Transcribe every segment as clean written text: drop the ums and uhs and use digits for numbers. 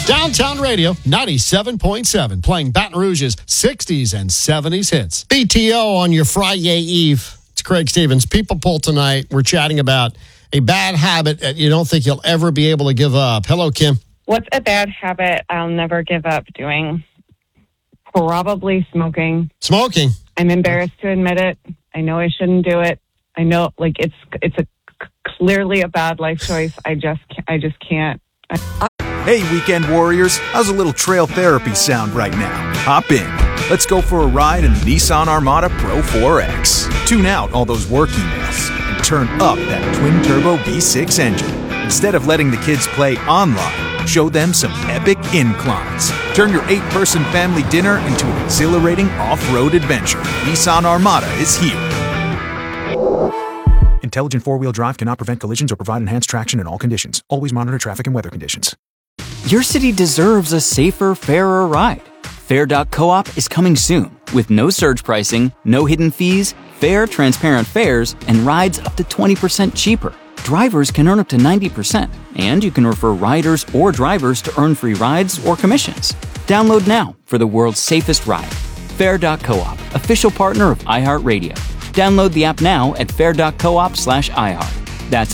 Downtown Radio 97.7, playing Baton Rouge's 60s and 70s hits. BTO on your Friday Eve. It's Craig Stevens. People Poll tonight. We're chatting about a bad habit that you don't think you'll ever be able to give up. Hello, Kim. What's a bad habit I'll never give up doing? Probably smoking. Smoking? I'm embarrassed to admit it. I know I shouldn't do it. I know, it's clearly a bad life choice. I just can't. Hey, weekend warriors, how's a little trail therapy sound right now? Hop in. Let's go for a ride in the Nissan Armada Pro 4X. Tune out all those work emails and turn up that twin-turbo V6 engine. Instead of letting the kids play online, show them some epic inclines. Turn your 8-person family dinner into an exhilarating off-road adventure. Nissan Armada is here. Intelligent four-wheel drive cannot prevent collisions or provide enhanced traction in all conditions. Always monitor traffic and weather conditions. Your city deserves a safer, fairer ride. Fair.coop is coming soon with no surge pricing, no hidden fees, fair, transparent fares, and rides up to 20% cheaper. Drivers can earn up to 90%, and you can refer riders or drivers to earn free rides or commissions. Download now for the world's safest ride. Fair.coop, official partner of iHeartRadio. Download the app now at fair.coop/iHeart. That's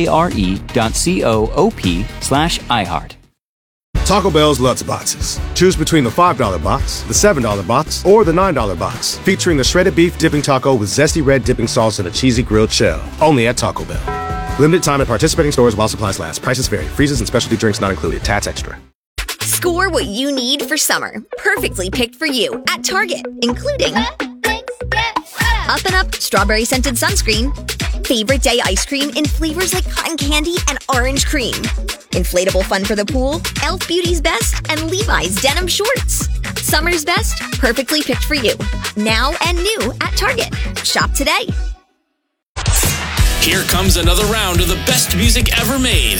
FARE.coop/iHeart. Taco Bell's Lutz Boxes. Choose between the $5 box, the $7 box, or the $9 box, featuring the shredded beef dipping taco with zesty red dipping sauce and a cheesy grilled shell. Only at Taco Bell. Limited time at participating stores while supplies last. Prices vary. Freezes and specialty drinks not included. Tats extra. Score what you need for summer. Perfectly picked for you at Target, including Up and Up Strawberry Scented Sunscreen, Favorite Day Ice Cream in flavors like cotton candy and orange cream, Inflatable Fun for the Pool, Elf Beauty's Best, and Levi's Denim Shorts. Summer's best, perfectly picked for you. Now and new at Target. Shop today. Here comes another round of the best music ever made.